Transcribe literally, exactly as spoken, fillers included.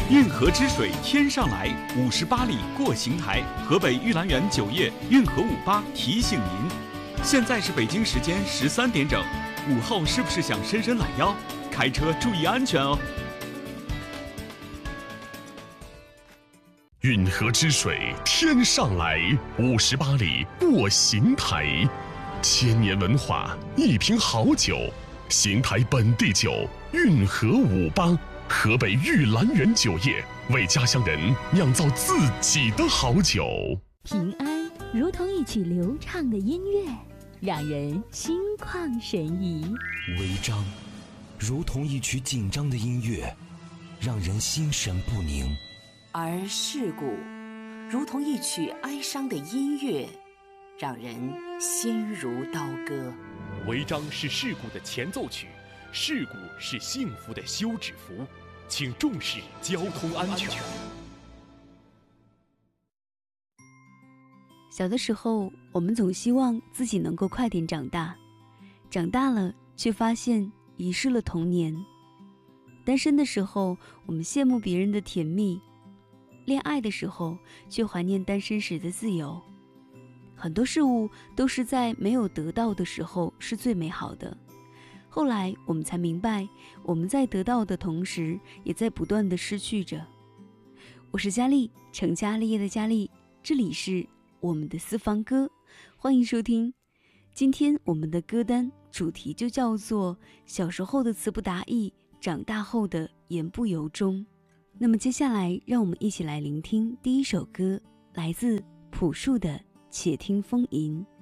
运河之水天上来，五十八里过邢台。河北玉兰园酒业运河五八提醒您，现在是北京时间十三点整，午后是不是想伸伸懒腰？开车注意安全哦。 运河之水天上来，五十八里过邢台。千年文化，一瓶好酒，邢台本地酒运河五八。河北玉兰园酒业为家乡人酿造自己的好酒。 平安如同一曲流畅的音乐，让人心旷神怡； 违章如同一曲紧张的音乐，让人心神不宁； 而事故如同一曲哀伤的音乐，让人心如刀割。 违章是事故的前奏曲，事故是幸福的休止符，请重视交通安全。 小的时候，我们总希望自己能够快点长大，长大了却发现遗失了童年。单身的时候，我们羡慕别人的甜蜜；恋爱的时候，却怀念单身时的自由。很多事物都是在没有得到的时候是最美好的。后来我们才明白，我们在得到的同时，也在不断的失去着。我是佳丽，成家立业的佳丽，这里是我们的私房歌，欢迎收听。今天我们的歌单主题就叫做小时候的词不达意，长大后的言不由衷。那么接下来让我们一起来聆听第一首歌，来自朴树的《且听风吟》。